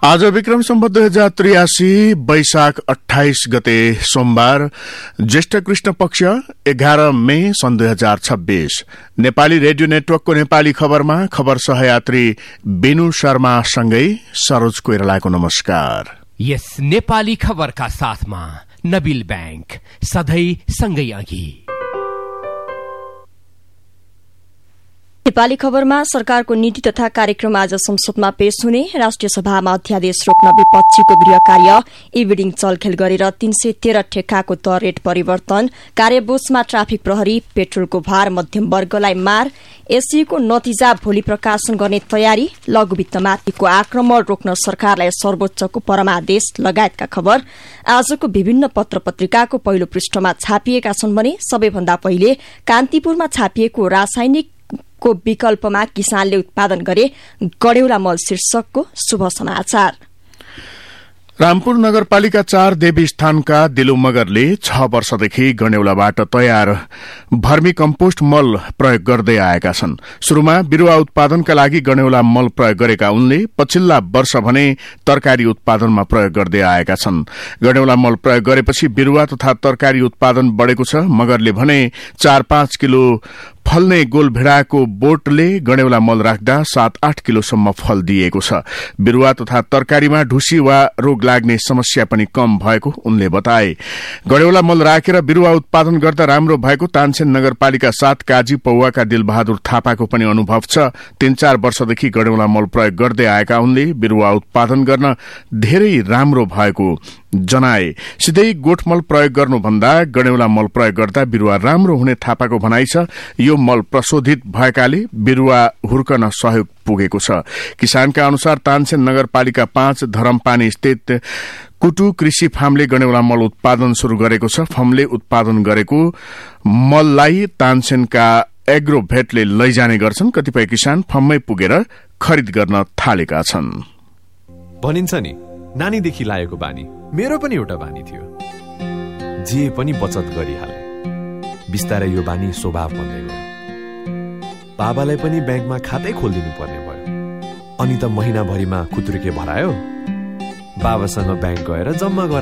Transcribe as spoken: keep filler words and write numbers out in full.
आज विक्रम सम्वत दुई हजार त्रियासी वैशाख अठाइस गते सोमबार ज्येष्ठ कृष्ण पक्ष एघार मे सन् दुई हजार छब्बीस नेपाली रेडियो नेटवर्कको नेपाली खबरमा खबर सहयात्री बेनु शर्मा सँगै सरोज कोइरालाको नमस्कार। यस नेपाली खबरका साथमा नबिल बैंक सधैं सँगै अघि। नेपाली खबरमा सरकारको नीति तथा कार्यक्रम आज संसदमा पेश हुने। राष्ट्रिय सभामा अध्यादेश रोक्न विपक्षीको गृह कार्य इभिडिङ चलखेल गरेर तीन सय तेह्र ठेक्काको दर रेट परिवर्तन, कार्यबोझमा ट्राफिक प्रहरी, पेट्रोलको भार मध्यम वर्गलाई मार, एसईको नतिजा भोलि प्रकाशन गर्ने तयारी, लघुवित्तमाथिको आक्रमण रोक्न सरकारलाई सर्वोच्चको परमादेश लगायतका खबर आजको विभिन्न पत्र पत्रिकाको पहिलो पृष्ठमा छापिएका छन् भने सबैभन्दा पहिले कान्तिपुरमा छापिएको रासायनिक को विकल्पमा किसानले उत्पादन गरे गडेउला मल शीर्षकको शुभ समाचार। रामपुर नगरपालिका चार देवी स्थानका दिलु मगरले छ वर्षदेखि गणेउलाबाट तयार भर्मी कम्पोस्ट मल प्रयोग गर्दै आएका छन्। शुरूमा बिरूवा उत्पादनका लागि गणेउला मल प्रयोग गरेका उनले पछिल्ला वर्ष भने तरकारी उत्पादनमा प्रयोग गर्दै आएका छन्। गणेउला मल प्रयोग गरेपछि बिरूवा तथा तरकारी उत्पादन बढ़ेको छ। मगरले भने चार पाँच किलो फल्ने गोलभेड़ाको बोटले गणेउला मल राख्दा सात आठ किलोसम्म फल दिएको छ। बिरूवा तथा तरकारीमा ढुसी वा रोग लाग्ने समस्या पनि कम भएको उनले बताए। गणेउला मल राखेर बिरूवा उत्पादन गर्दा राम्रो भएको तानसेन नगरपालिका सात काजी पौवाका दिलबहादुर थापाको पनि अनुभव छ। तीन चार वर्षदेखि गणेउला मल प्रयोग गर्दै आएका उनले बिरूवा उत्पादन गर्न धेरै राम्रो भएको जनाए। सिधै गोठमल प्रयोग गर्नुभन्दा गणेउला मल प्रयोग गर्दा बिरूवा राम्रो हुने थापाको भनाइ छ। यो मल प्रशोधित भएकाले बिरूवा हुर्कन सहयोग पुगेको छ। किसानका अनुसार तानसेन नगरपालिका पाँच धरमपानी स्थित कुटु कृषि फार्मले गणेउला मल उत्पादन शुरू गरेको छ। फार्मले उत्पादन गरेको मललाई तानसेनका एग्रोभेटले लैजाने गर्छन्। कतिपय किसान फार्ममै पुगेर खरिद गर्न थालेका छन्। भनिन्छ नि नानीदेखि लागेको बानी मेरो पनि एउटा बानी थियो। जे पनि बचत गरिहाले। बिस्तारै यो बानी स्वभाव बन्दै गयो। बाबालाई पनि ब्याङ्कमा खातै खोलिदिनु पर्ने भयो। अनि त महिनाभरिमा खुत्रुके भरायो। बाबासँग ब्याङ्क गएर जम्मा